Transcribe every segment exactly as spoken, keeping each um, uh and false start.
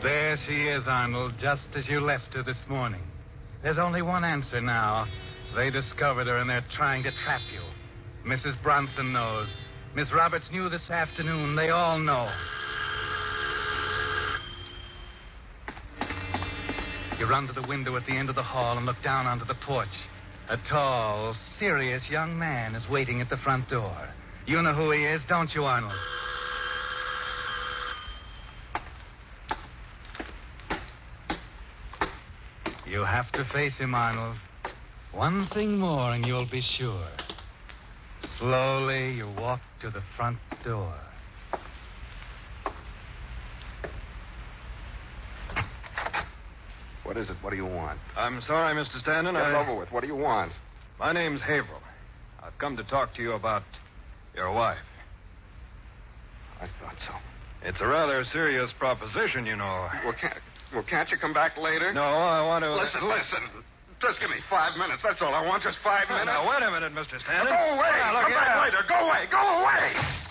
There she is, Arnold, just as you left her this morning. There's only one answer now. They discovered her, and they're trying to trap you. Missus Bronson knows. Miss Roberts knew this afternoon. They all know. You run to the window at the end of the hall and look down onto the porch. A tall, serious young man is waiting at the front door. You know who he is, don't you, Arnold? You have to face him, Arnold. One thing more and you'll be sure. Slowly, you walk to the front door. What is it? What do you want? I'm sorry, Mister Stanton. Get it I... over with. What do you want? My name's Haverhill. I've come to talk to you about your wife. I thought so. It's a rather serious proposition, you know. Well, can't, well, can't you come back later? No, I want to... Listen, listen. Just give me five minutes. That's all I want. Just five minutes. Now, wait a minute, Mister Stanton. Now, go away. Now, look come here. back later. Go away. Go away.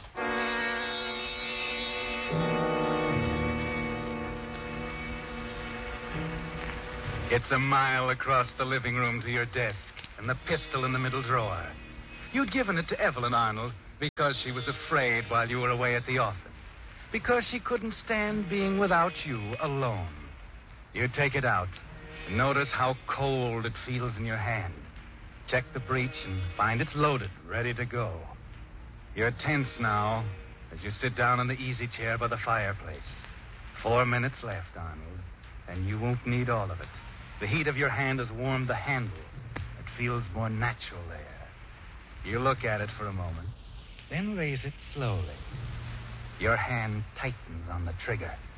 It's a mile across the living room to your desk, and the pistol in the middle drawer. You'd given it to Evelyn, Arnold, because she was afraid while you were away at the office. Because she couldn't stand being without you alone. You take it out. Notice how cold it feels in your hand. Check the breech and find it's loaded, ready to go. You're tense now as you sit down in the easy chair by the fireplace. Four minutes left, Arnold, and you won't need all of it. The heat of your hand has warmed the handle. It feels more natural there. You look at it for a moment, then raise it slowly. Your hand tightens on the trigger.